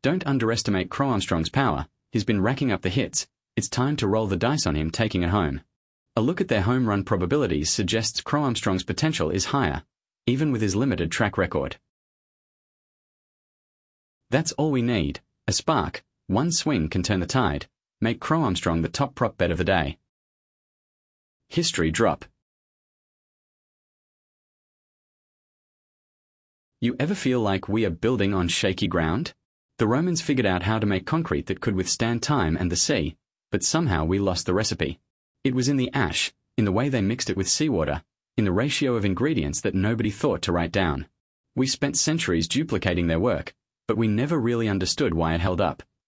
Don't underestimate Crow Armstrong's power. He's been racking up the hits. It's time to roll the dice on him taking it home. A look at their home run probabilities suggests Crow Armstrong's potential is higher, even with his limited track record. That's all we need. A spark. One swing can turn the tide. Make Crow Armstrong the top prop bet of the day. History drop. You ever feel like we are building on shaky ground? The Romans figured out how to make concrete that could withstand time and the sea, but somehow we lost the recipe. It was in the ash, in the way they mixed it with seawater, in the ratio of ingredients that nobody thought to write down. We spent centuries duplicating their work, but we never really understood why it held up.